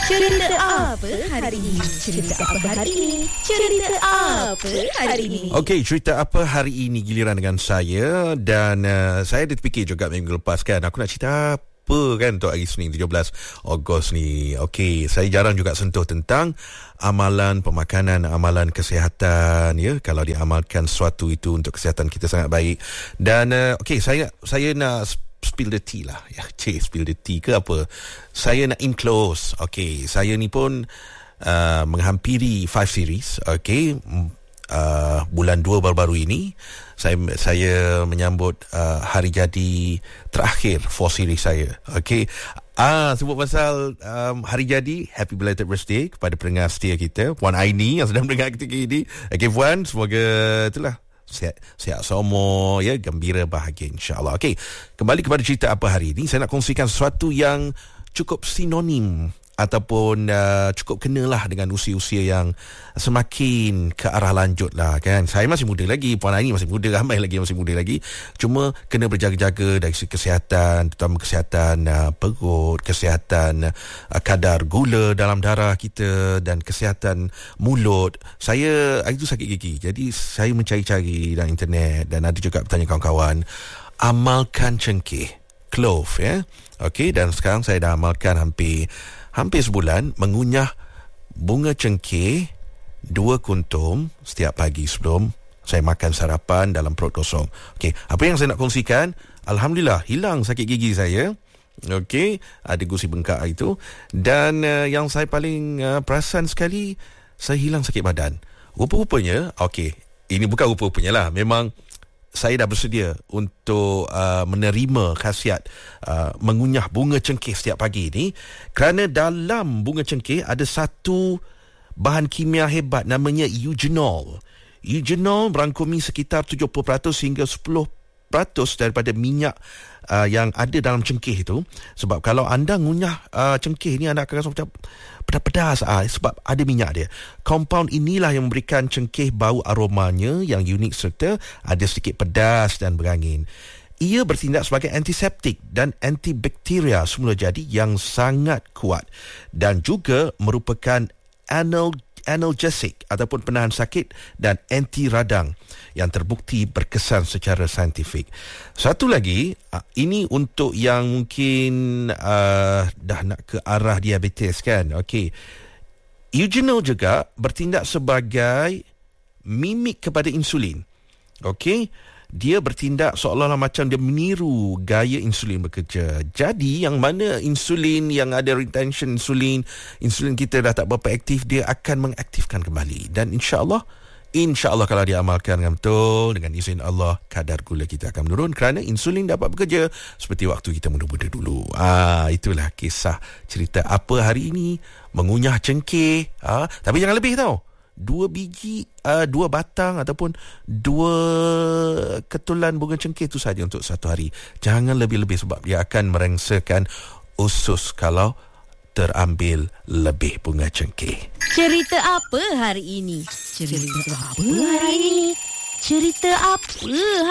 Cerita apa hari ini? Cerita apa hari ini? Cerita apa hari ini? Okey, cerita apa hari ini giliran dengan saya. Dan saya ada terfikir juga minggu lepas kan, aku nak cerita apa kan untuk hari Senin 17 Ogos ni. Okey, saya jarang juga sentuh tentang amalan pemakanan, amalan kesihatan, ya. Kalau diamalkan sesuatu itu untuk kesihatan kita sangat baik. Dan okey, saya nak spill the tea lah. Ya, spill the tea ke apa? Saya nak in close. Okey, saya ni pun menghampiri 5 series. Okey, bulan 2 baru-baru ini saya menyambut hari jadi terakhir 4 series saya. Okey. Sebut pasal hari jadi, happy belated birthday kepada pendengar setia kita, Puan Aini yang sedang mendengar ketika ini. Okey Puan, semoga itulah sihat semua, ya, gembira, bahagia insya-Allah. Okey, kembali kepada cerita apa hari ini. Saya nak kongsikan sesuatu yang cukup sinonim ataupun cukup kenalah dengan usia-usia yang semakin ke arah lanjut lah kan. Saya masih muda lagi, Puan Aini masih muda, ramai lagi masih muda lagi. Cuma kena berjaga-jaga dari segi kesihatan, terutama kesihatan perut, kesihatan kadar gula dalam darah kita dan kesihatan mulut. Saya hari itu sakit gigi, jadi saya mencari-cari dalam internet dan ada juga bertanya kawan-kawan, amalkan cengkeh, clove, ya. Okey, dan sekarang saya dah amalkan hampir sebulan, mengunyah bunga cengkeh 2 kuntum setiap pagi sebelum saya makan sarapan dalam perut kosong. Okey, apa yang saya nak kongsikan, alhamdulillah hilang sakit gigi saya. Okey, ada gusi bengkak itu. Dan yang saya paling perasan sekali, saya hilang sakit badan. Rupa-rupanya, okey, ini bukan rupa-rupanya lah, memang saya dah bersedia untuk menerima khasiat mengunyah bunga cengkeh setiap pagi ni, kerana dalam bunga cengkeh ada satu bahan kimia hebat namanya eugenol. Eugenol merangkumi sekitar 70% hingga 10% daripada minyak yang ada dalam cengkeh itu. Sebab kalau anda ngunyah cengkeh ni, anda akan rasa macam pedas-pedas sebab ada minyak dia. Compound inilah yang memberikan cengkeh bau aromanya yang unik serta ada sedikit pedas dan berangin. Ia bertindak sebagai antiseptik dan antibakteria semula jadi yang sangat kuat, dan juga merupakan analgesic ataupun penahan sakit dan anti radang yang terbukti berkesan secara saintifik. Satu lagi, ini untuk yang mungkin dah nak ke arah diabetes kan. Okey, eugenol juga bertindak sebagai mimik kepada insulin. Okey, dia bertindak seolah-olah macam dia meniru gaya insulin bekerja. Jadi yang mana insulin yang ada retention insulin kita dah tak berapa aktif, dia akan mengaktifkan kembali. Dan insya-Allah kalau diamalkan dengan betul, dengan izin Allah, kadar gula kita akan menurun kerana insulin dapat bekerja seperti waktu kita muda-muda dulu. Itulah kisah cerita apa hari ini, mengunyah cengkeh. Tapi jangan lebih tau. 2 biji, 2 batang ataupun 2 ketulan bunga cengkeh itu saja untuk satu hari. Jangan lebih-lebih sebab dia akan merengsakan usus kalau terambil lebih bunga cengkeh. Cerita apa hari ini? Cerita apa hari ini? Cerita apa